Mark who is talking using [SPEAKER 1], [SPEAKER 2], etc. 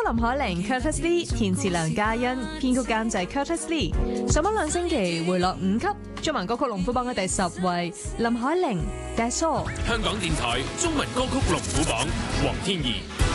[SPEAKER 1] 林海玲 Curtis Lee， 填詞梁嘉欣，編曲監製 Curtis Lee。上榜2星期回落5級，中文歌曲龍虎榜嘅第10位，林海玲《That's All》。
[SPEAKER 2] 香港電台中文歌曲龍虎榜，黃天怡。